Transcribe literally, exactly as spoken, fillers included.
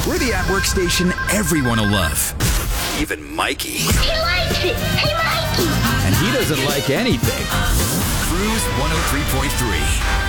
We're the at-work station everyone will love. Even Mikey. He likes it. Hey, Mikey. And he doesn't like anything. Cruise one oh three point three.